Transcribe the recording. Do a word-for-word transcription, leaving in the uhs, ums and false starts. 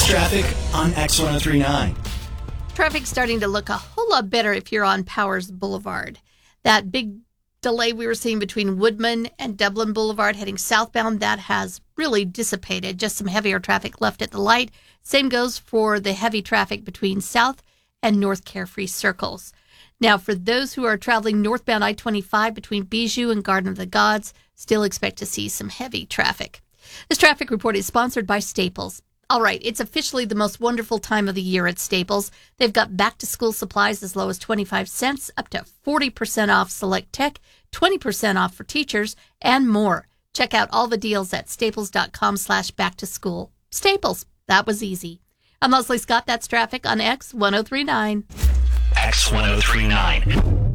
Traffic on X ten thirty-nine. Traffic's starting to look a whole lot better if you're on Powers Boulevard. That big delay we were seeing between Woodman and Dublin Boulevard heading southbound, that has really dissipated. Just some heavier traffic left at the light. Same goes for the heavy traffic between South and North Carefree circles. Now, for those who are traveling northbound I twenty-five between Bijou and Garden of the Gods, still expect to see some heavy traffic. This traffic report is sponsored by Staples. All right, it's officially the most wonderful time of the year at Staples. They've got back-to-school supplies as low as twenty-five cents, up to forty percent off select tech, twenty percent off for teachers, and more. Check out all the deals at staples.com slash back-to-school. Staples, that was easy. I'm Leslie Scott. That's traffic on X ten thirty-nine. X ten thirty-nine.